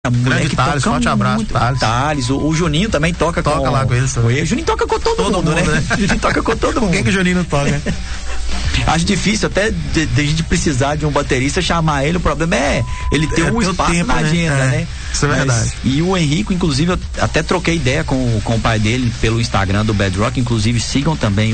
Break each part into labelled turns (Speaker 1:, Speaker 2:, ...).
Speaker 1: Grande Thales, forte abraço,
Speaker 2: Thales. O Juninho também toca
Speaker 1: lá com eles também.
Speaker 2: O Juninho toca com todo mundo, né? O Juninho toca com todo mundo.
Speaker 1: Quem que o Juninho não toca?
Speaker 2: Acho difícil até de a gente precisar de um baterista, chamar ele. O problema é ele ter um espaço tempo, na agenda, né?
Speaker 1: Isso é verdade.
Speaker 2: E o Henrico, inclusive, eu até troquei ideia com o pai dele pelo Instagram do Bad Rock. Inclusive, sigam também o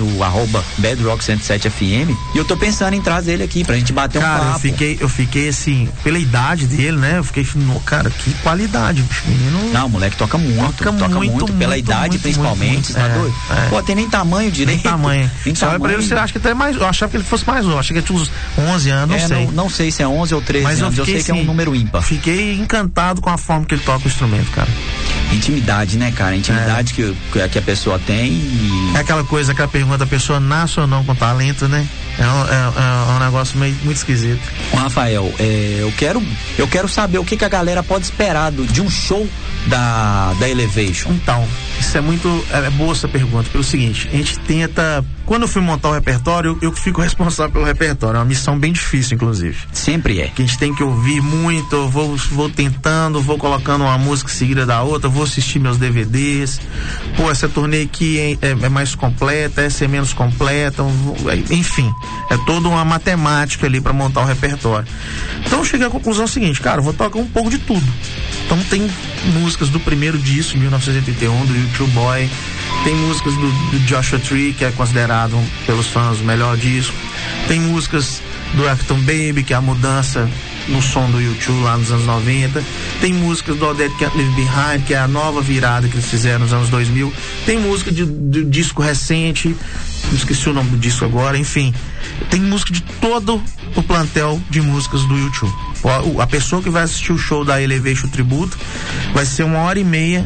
Speaker 2: @BadRock107FM. E eu tô pensando em trazer ele aqui pra gente bater um papo.
Speaker 1: Eu fiquei assim, pela idade dele, né? Eu fiquei, cara, que qualidade, menino.
Speaker 2: Não, o moleque toca muito. Toca muito pela idade, principalmente. Tá doido? Pô, tem nem tamanho direito.
Speaker 1: Nem tamanho. Só pra ele, você acha que até mais. Eu achava que ele fosse mais novo. Achei que ele tinha uns 11 anos, não sei.
Speaker 2: Não sei se é 11 ou 13 anos. Eu sei que é um número ímpar.
Speaker 1: Fiquei encantado com a forma que ele toca o instrumento, cara.
Speaker 2: Intimidade, né, cara? Intimidade que a pessoa tem e...
Speaker 1: É aquela coisa, aquela pergunta, a pessoa nasce ou não com talento, né? É um negócio muito esquisito.
Speaker 2: Rafael, eu quero saber o que a galera pode esperar de um show da Elevation.
Speaker 1: Então, isso é boa essa pergunta, pelo seguinte, a gente tenta, quando eu fui montar o repertório, eu fico responsável pelo repertório, é uma missão bem difícil, inclusive.
Speaker 2: Sempre é.
Speaker 1: Que a gente tem que ouvir muito, eu vou tentando, vou colocando uma música seguida da outra, vou assistir meus DVDs, essa turnê aqui é mais completa, essa é menos completa, enfim, é toda uma matemática ali pra montar o repertório. Então eu cheguei à conclusão seguinte, cara, eu vou tocar um pouco de tudo. Então tem músicas do primeiro disco, 1981, do U2 Boy, tem músicas do Joshua Tree, que é considerado pelos fãs o melhor disco, tem músicas do Afton Baby, que é a mudança no som do U2 lá nos anos 90, tem músicas do All That Can't Leave Behind, que é a nova virada que eles fizeram nos anos 2000, tem música do disco recente, esqueci o nome do disco agora, enfim, tem música de todo o plantel de músicas do U2. A pessoa que vai assistir o show da Elevation Tributo vai ser 1h30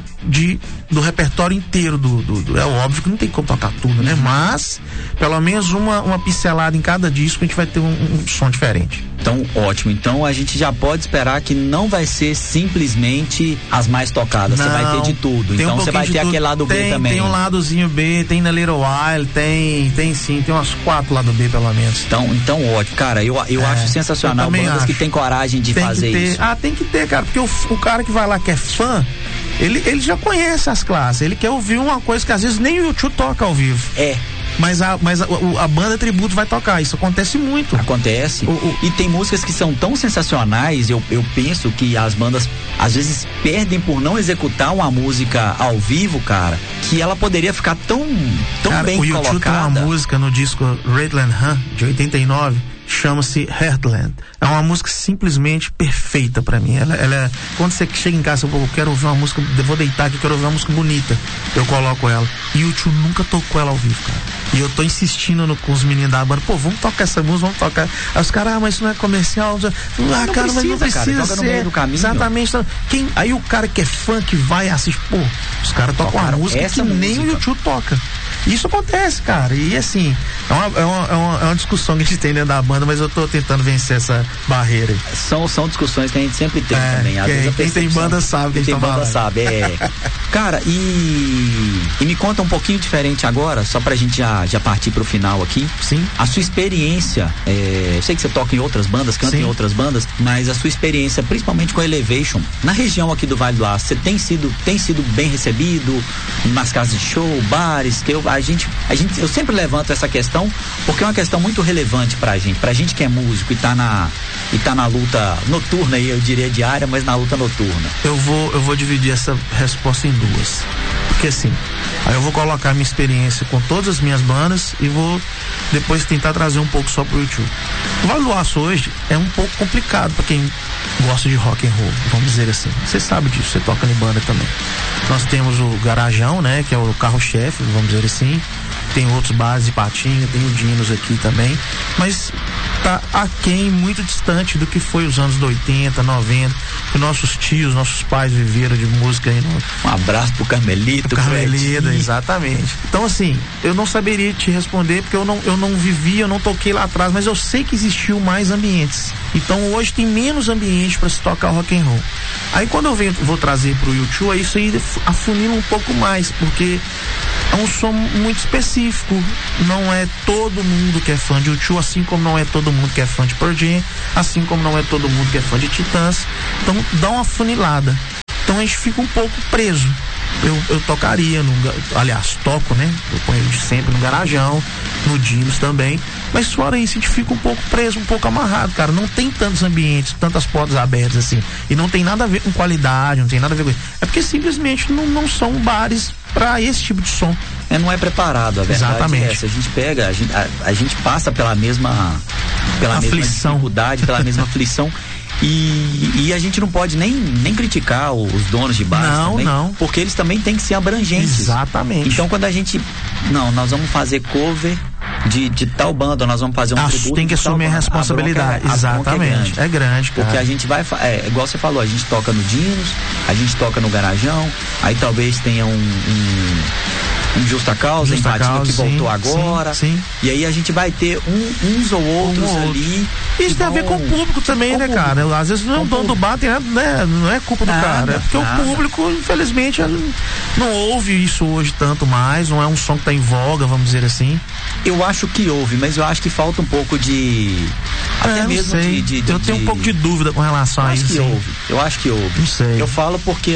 Speaker 1: do repertório inteiro é óbvio que não tem como tocar tudo, né? Mas pelo menos uma pincelada em cada disco, a gente vai ter um som diferente.
Speaker 2: Então, ótimo. Então a gente já pode esperar que não vai ser simplesmente as mais tocadas. Você vai ter de tudo. Então você vai ter aquele lado B também.
Speaker 1: Tem um ladozinho B, tem na Little While, tem sim, tem umas 4 lado B pelo menos.
Speaker 2: Então ótimo. Cara, eu acho sensacional bandas que tem coragem de fazer isso.
Speaker 1: Tem que ter, cara, porque o cara que vai lá que é fã, ele já conhece as classes, ele quer ouvir uma coisa que às vezes nem o U2 toca ao vivo. Mas a banda tributo vai tocar, isso acontece muito.
Speaker 2: Acontece. E tem músicas que são tão sensacionais, eu penso que as bandas às vezes perdem por não executar uma música ao vivo, cara, que ela poderia ficar tão bem colocada.
Speaker 1: O U2 tem uma música no disco Redland Hun, de 89, chama-se Heartland. É uma música simplesmente perfeita pra mim. Ela quando você chega em casa, eu quero ouvir uma música, vou deitar aqui, quero ouvir uma música bonita, eu coloco ela. E o U2 nunca tocou ela ao vivo, cara. E eu tô insistindo com os meninos da banda, vamos tocar essa música, vamos tocar. Aí os caras, mas isso não é comercial. Cara, mas não precisa ser.
Speaker 2: No meio do caminho.
Speaker 1: Exatamente. Aí o cara que é fã, que vai assistir, os caras tocam uma música que nem o U2 toca. Isso acontece, cara, e assim, é uma discussão que a gente tem dentro da banda, mas eu tô tentando vencer essa barreira.
Speaker 2: São discussões que a gente sempre tem também. Às vezes
Speaker 1: quem tem banda sabe,
Speaker 2: quem tem banda sabe, Cara, e me conta um pouquinho diferente agora, só pra gente já partir pro final aqui.
Speaker 1: Sim.
Speaker 2: A sua experiência, eu sei que você toca em outras bandas, canta em outras bandas, mas a sua experiência, principalmente com a Elevation, na região aqui do Vale do Aço, você tem sido bem recebido nas casas de show, bares, que eu sempre levanto essa questão porque é uma questão muito relevante pra gente que é músico e tá na luta noturna, eu diria diária, mas na luta noturna.
Speaker 1: Eu vou dividir essa resposta em duas, porque assim, aí eu vou colocar a minha experiência com todas as minhas bandas e vou depois tentar trazer um pouco só pro YouTube. O Vale do Aço hoje é um pouco complicado pra quem gosta de rock and roll, vamos dizer assim. Você sabe disso, você toca em banda também. Nós temos o Garajão, né, que é o carro-chefe, vamos dizer assim. Tem outros bares de Patinga, tem o Dinos aqui também, mas tá aquém, muito distante do que foi os anos 80, 90, que nossos tios, nossos pais viveram de música aí.
Speaker 2: Um abraço pro Carmelito.
Speaker 1: Exatamente. Então assim, eu não saberia te responder porque eu não vivi, eu não toquei lá atrás, mas eu sei que existiu mais ambientes. Então hoje tem menos ambiente para se tocar rock and roll. Aí quando eu vou trazer pro U2, aí isso aí afunila um pouco mais, porque é um som muito específico. Não é todo mundo que é fã de U2, assim como não é todo mundo que é fã de Pearl Jam, assim como não é todo mundo que é fã de Titãs. Então dá uma funilada. Então a gente fica um pouco preso. Eu tocaria, aliás, toco, né? Eu ponho sempre no Garajão, no Dinos também. Mas fora isso, a gente fica um pouco preso, um pouco amarrado, cara. Não tem tantos ambientes, tantas portas abertas assim. E não tem nada a ver com qualidade, não tem nada a ver com isso. É porque simplesmente não são bares pra esse tipo de som.
Speaker 2: Não é preparado, a verdade.
Speaker 1: Exatamente.
Speaker 2: É essa. A gente pega, a gente passa pela mesma dificuldade, pela mesma aflição. E a gente não pode nem criticar os donos de bares também, porque eles também têm que ser abrangentes.
Speaker 1: Exatamente.
Speaker 2: Então quando a gente, nós vamos fazer cover de tal banda, nós vamos fazer um tributo.
Speaker 1: Tem que assumir a responsabilidade. Exatamente. É grande, cara.
Speaker 2: Porque a gente vai, igual você falou, a gente toca no Dinos, a gente toca no Garajão, aí talvez tenha um Justa Causa, Empatia, que voltou agora.
Speaker 1: Sim.
Speaker 2: E aí a gente vai ter uns ou outros ali.
Speaker 1: Isso tem a ver com o público também, né, cara? Às vezes não é o dono do bar, não é culpa do cara. É porque o público, infelizmente, não ouve isso hoje tanto mais. Não é um som que tá em voga, vamos dizer assim.
Speaker 2: Eu acho que ouve, mas eu acho que falta um pouco de... Até mesmo de
Speaker 1: eu tenho um pouco de dúvida com relação a isso.
Speaker 2: Eu acho que ouve.
Speaker 1: Não sei.
Speaker 2: Eu falo porque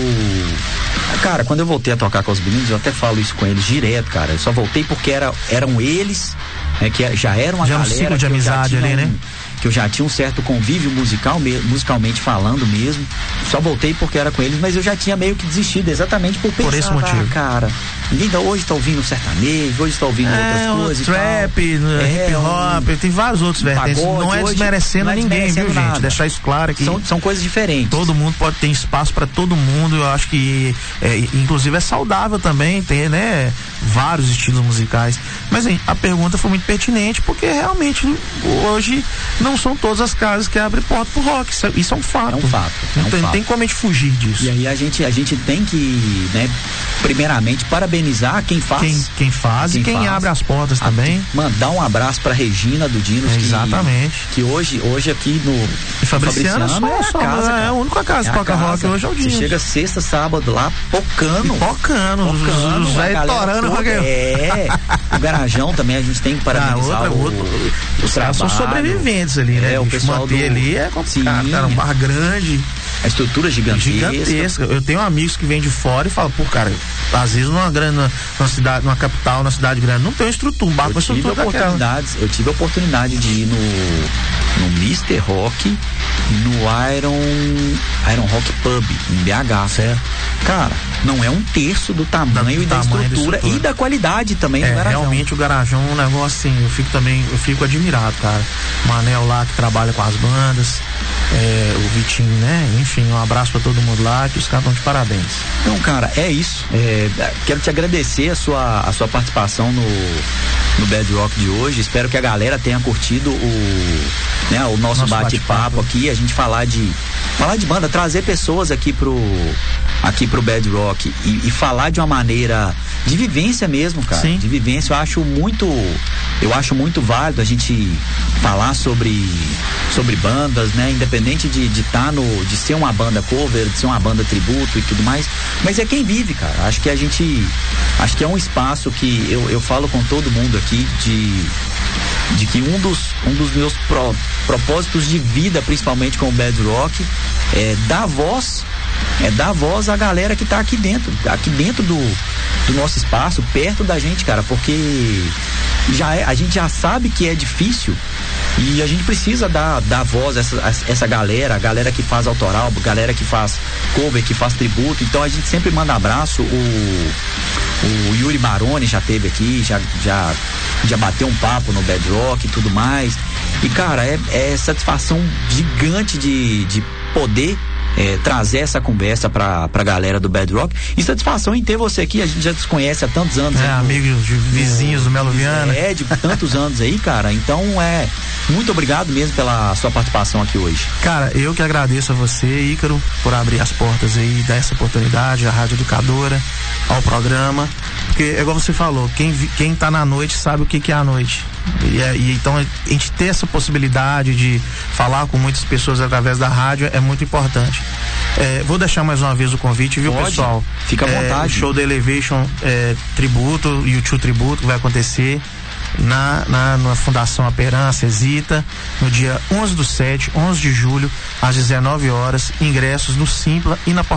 Speaker 2: cara, quando eu voltei a tocar com os meninos, eu até falo isso com eles direto, cara. Eu só voltei porque eram eles, que já eram a galera.
Speaker 1: Um ciclo de amizade ali, né?
Speaker 2: Que eu já tinha um certo convívio musicalmente falando mesmo. Só voltei porque era com eles, mas eu já tinha meio que desistido, exatamente por pensar,
Speaker 1: esse motivo.
Speaker 2: Cara, ninguém hoje tá ouvindo sertanejo, hoje tá ouvindo outras coisas.
Speaker 1: Trap, hip hop, tem vários outros vertentes. Não é desmerecendo ninguém, viu, gente? Deixar isso claro aqui.
Speaker 2: São coisas diferentes.
Speaker 1: Todo mundo pode ter espaço pra todo mundo. Eu acho que inclusive é saudável também ter, né, vários estilos musicais. Mas a pergunta foi muito pertinente, porque realmente hoje não são todas as casas que abrem porta pro rock. Isso é um fato.
Speaker 2: É um fato.
Speaker 1: Não tem como a gente fugir disso.
Speaker 2: E aí a gente tem que, né, primeiramente parabenizar quem faz.
Speaker 1: Quem faz e quem abre as portas também.
Speaker 2: Mandar um abraço pra Regina do Dinos.
Speaker 1: Exatamente.
Speaker 2: Que hoje aqui no
Speaker 1: Fabriciano é a única casa que toca rock hoje é o Dinos.
Speaker 2: Você chega sexta, sábado lá, pocando.
Speaker 1: Os velhos torando.
Speaker 2: O Garajão também a gente tem que parabenizar
Speaker 1: os caras são sobreviventes ali, né?
Speaker 2: O pessoal
Speaker 1: ali é complicado, cara, um bar grande.
Speaker 2: A estrutura gigantesca.
Speaker 1: Eu tenho amigos que vêm de fora e falam, pô, cara, às vezes numa cidade, numa capital, numa cidade grande, não tem uma estrutura, um bar com estrutura daquela.
Speaker 2: Eu tive a oportunidade de ir no Mr. Rock, no Iron Rock Pub, em BH.
Speaker 1: Certo.
Speaker 2: Cara, não é um terço do tamanho da estrutura e da qualidade também do Garajão.
Speaker 1: Realmente o Garajão é um negócio assim, eu fico admirado, cara. O Manel lá que trabalha com as bandas, o Vitinho, né? Enfim, um abraço pra todo mundo lá, que os caras estão de parabéns.
Speaker 2: Então, cara, é isso. Quero te agradecer a sua participação no Bad Rock de hoje. Espero que a galera tenha curtido o nosso bate-papo aqui, a gente falar de banda, trazer pessoas aqui pro Bad Rock e falar de uma maneira de vivência mesmo, cara.
Speaker 1: Sim.
Speaker 2: De vivência, eu acho muito válido a gente falar sobre bandas, né? Independente de ser uma banda cover, de ser uma banda tributo e tudo mais, mas é quem vive, cara. Acho que é um espaço que eu falo com todo mundo aqui de que um dos meus propósitos de vida, principalmente com o Bad Rock, é dar voz à galera que tá aqui dentro do nosso espaço, perto da gente, cara, porque a gente já sabe que é difícil e a gente precisa dar voz a essa galera, a galera que faz autoral, a galera que faz cover, que faz tributo. Então a gente sempre manda abraço. O Yuri Baroni já esteve aqui, já bateu um papo no Bad Rock e tudo mais. E, cara, é satisfação gigante de poder trazer essa conversa pra galera do Bad Rock. E satisfação em ter você aqui. A gente já se conhece há tantos anos.
Speaker 1: Amigos, vizinhos do Melo Viana.
Speaker 2: De tantos anos aí, cara. Então, muito obrigado mesmo pela sua participação aqui hoje.
Speaker 1: Cara, eu que agradeço a você, Ícaro, por abrir as portas aí, dar essa oportunidade à Rádio Educadora, ao programa. Porque, igual você falou, quem tá na noite sabe o que é a noite. E então a gente ter essa possibilidade de falar com muitas pessoas através da rádio é muito importante. Vou deixar mais uma vez o convite, viu,
Speaker 2: Pode,
Speaker 1: pessoal?
Speaker 2: Fica à vontade.
Speaker 1: O show da Elevation Tributo, U2 Tributo, que vai acontecer na Fundação Aperan, Cesita, no dia 11/7, 11 de julho, às 19 horas, ingressos no Simpla e na